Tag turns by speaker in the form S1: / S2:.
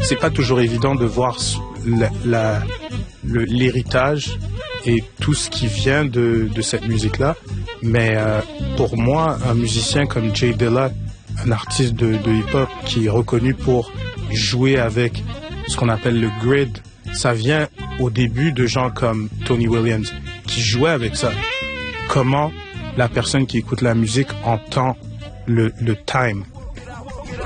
S1: c'est pas toujours évident de voir l'héritage et tout ce qui vient de cette musique-là. Mais pour moi, un musicien comme J Dilla, un artiste de hip-hop qui est reconnu pour jouer avec ce qu'on appelle le grid, ça vient au début de gens comme Tony Williams qui jouaient avec ça. Comment la personne qui écoute la musique entend le time.